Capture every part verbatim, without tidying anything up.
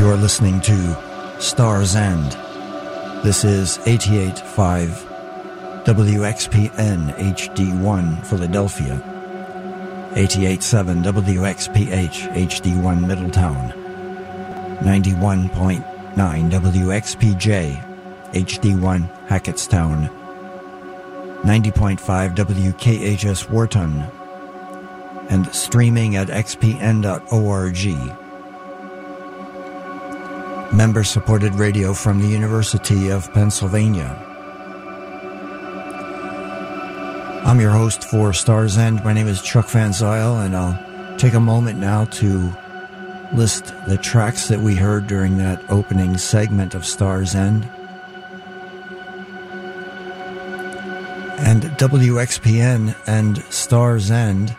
You're listening to Star's End. This is eighty-eight point five W X P N H D one Philadelphia, eighty-eight point seven W X P H H D one Middletown, ninety-one point nine W X P J H D one Hackettstown, ninety point five W K H S Wharton, and streaming at x p n dot org. Member-supported radio from the University of Pennsylvania. I'm your host for Star's End. My name is Chuck Van Zyl, and I'll take a moment now to list the tracks that we heard during that opening segment of Star's End. And W X P N and Star's End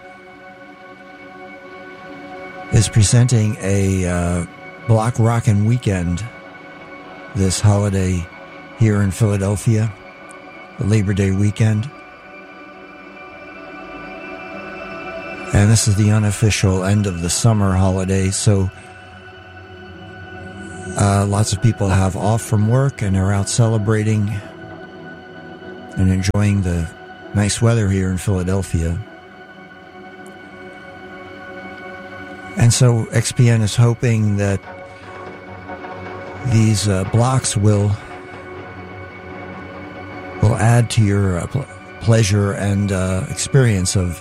is presenting a uh, Block Rockin' Weekend this holiday here in Philadelphia, the Labor Day weekend. And this is the unofficial end of the summer holiday, so uh, lots of people have off from work and are out celebrating and enjoying the nice weather here in Philadelphia. And so X P N is hoping that these uh, blocks will will add to your uh, pl- pleasure and uh, experience of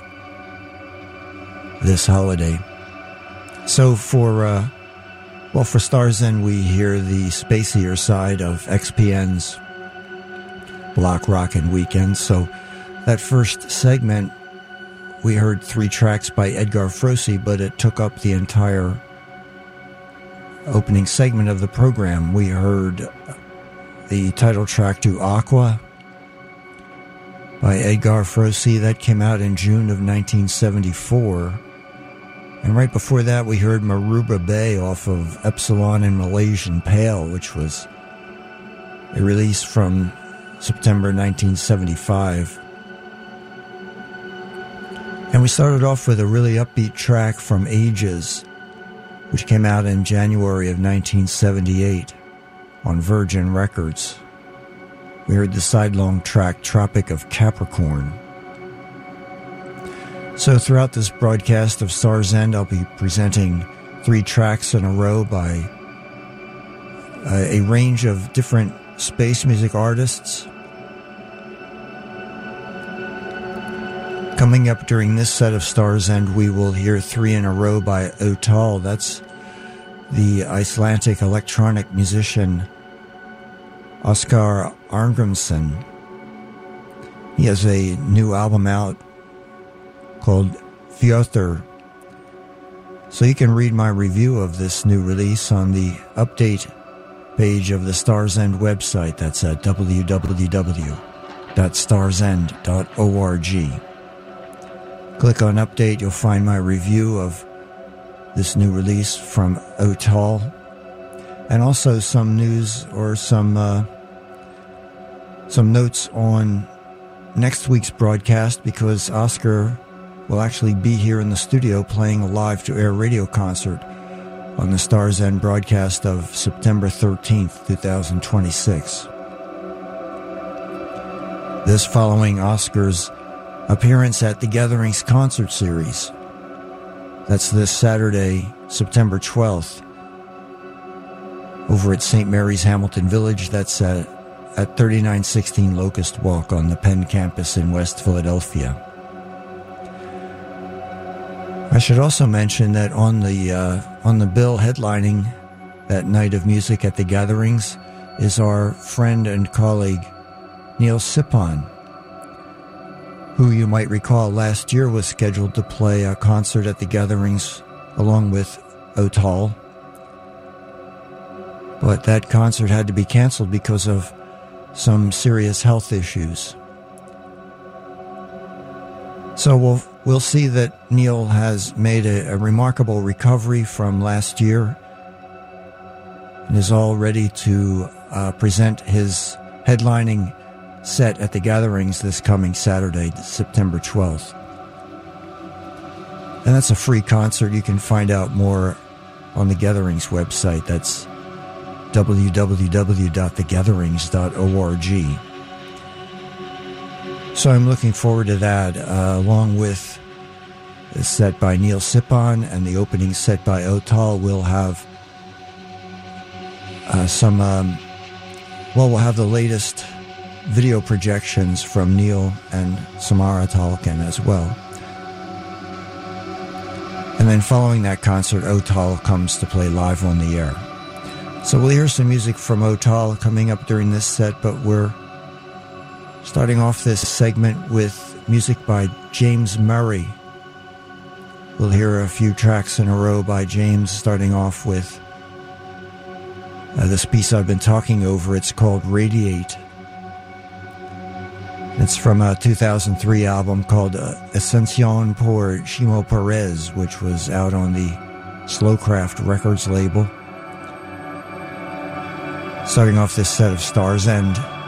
this holiday. So for uh, well, for Star's End, we hear the spacier side of X P N's Block Rockin' Weekend. So that first segment, we heard three tracks by Edgar Froese, but it took up the entire opening segment of the program. We heard the title track to Aqua by Edgar Froese. That came out in June of nineteen seventy-four. And right before that, we heard Maruba Bay off of Epsilon and Malaysian Pale, which was a release from September nineteen seventy-five. And we started off with a really upbeat track from Ages, which came out in January of nineteen seventy-eight on Virgin Records. We heard the sidelong track Tropic of Capricorn. So throughout this broadcast of Star's End, I'll be presenting three tracks in a row by a range of different space music artists. Coming up during this set of Star's End, we will hear three in a row by Otal. That's the Icelandic electronic musician Oskar Arngrimsson. He has a new album out called Fjötr. So you can read my review of this new release on the update page of the Star's End website. That's at w w w dot stars end dot org. Click on Update, you'll find my review of this new release from Otal, and also some news or some uh, some notes on next week's broadcast, because Oscar will actually be here in the studio playing a live-to-air radio concert on the Star's End broadcast of September thirteenth, twenty twenty-six. This following Oscar's appearance at the Gatherings concert series. That's this Saturday, September twelfth, over at Saint Mary's Hamilton Village. That's at, at thirty-nine sixteen Locust Walk on the Penn campus in West Philadelphia. I should also mention that on the uh, on the bill headlining that night of music at the Gatherings is our friend and colleague Neil Sipon, who you might recall last year was scheduled to play a concert at the Gatherings along with Otal. But that concert had to be canceled because of some serious health issues. So we'll, we'll see that Neil has made a, a remarkable recovery from last year and is all ready to uh, present his headlining set at the Gatherings this coming Saturday, September twelfth. And that's a free concert. You can find out more on the Gatherings website. That's w w w dot the gatherings dot org. So I'm looking forward to that, uh, along with the set by Neil Sipon and the opening set by Otal. We'll have uh, some, um, well, we'll have the latest video projections from Neil and Samara Tolkien as well. And then following that concert, Otal comes to play live on the air. So we'll hear some music from Otal coming up during this set, but we're starting off this segment with music by James Murray. We'll hear a few tracks in a row by James, starting off with uh, this piece I've been talking over. It's called Radiate. It's from a two thousand three album called uh, Ascension por Shimo Perez, which was out on the Slowcraft Records label. Starting off this set of Star's End.